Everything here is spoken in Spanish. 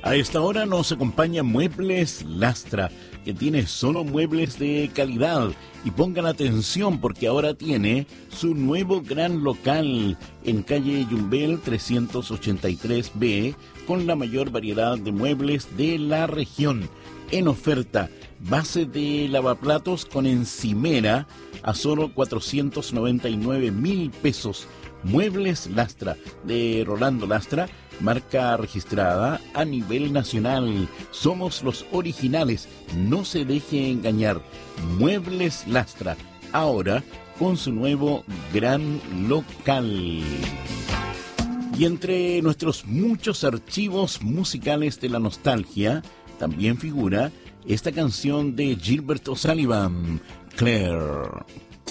A esta hora nos acompaña Muebles Lastra, que tiene solo muebles de calidad. Y pongan atención porque ahora tiene su nuevo gran local en calle Yumbel 383B, con la mayor variedad de muebles de la región. En oferta, base de lavaplatos con encimera a solo 499.000 pesos. Muebles Lastra, de Rolando Lastra, marca registrada a nivel nacional. Somos los originales, no se deje engañar. Muebles Lastra, ahora con su nuevo gran local. Y entre nuestros muchos archivos musicales de la nostalgia, también figura esta canción de Gilbert O'Sullivan, Claire.